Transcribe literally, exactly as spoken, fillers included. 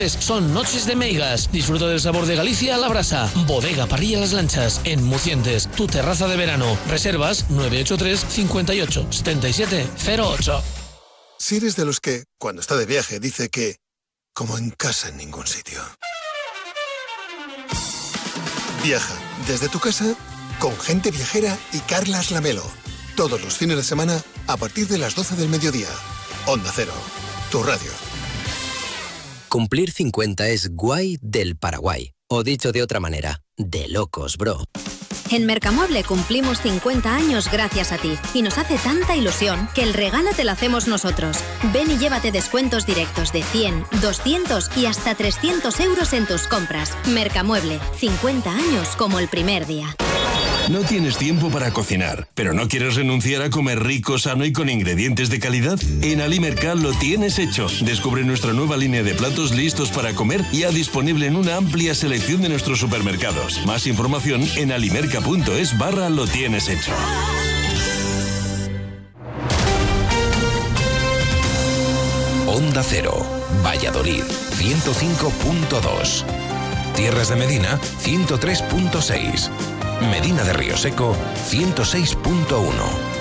Son noches de meigas. Disfruta del sabor de Galicia a la brasa. Bodega Parrilla Las Lanchas, en Mucientes. Tu terraza de verano. Reservas nueve ocho tres, cinco ocho, siete siete cero ocho. Si eres de los que, cuando está de viaje, dice que como en casa en ningún sitio. Viaja desde tu casa con Gente Viajera y Carlas Lamelo. Todos los fines de semana a partir de las doce del mediodía. Onda Cero, tu radio. Cumplir cincuenta es guay del Paraguay. O dicho de otra manera, de locos, bro. En Mercamueble cumplimos cincuenta años gracias a ti y nos hace tanta ilusión que el regalo te lo hacemos nosotros. Ven y llévate descuentos directos de cien, doscientos y hasta trescientos euros en tus compras. Mercamueble, cincuenta años como el primer día. ¿No tienes tiempo para cocinar, pero no quieres renunciar a comer rico, sano y con ingredientes de calidad? En Alimercal lo tienes hecho. Descubre nuestra nueva línea de platos listos para comer, ya disponible en una amplia selección de nuestros supermercados. Más información en alimerca.es barra lo tienes hecho. Onda Cero, Valladolid, ciento cinco punto dos. Tierras de Medina, ciento tres punto seis. Medina de Río Seco, ciento seis punto uno.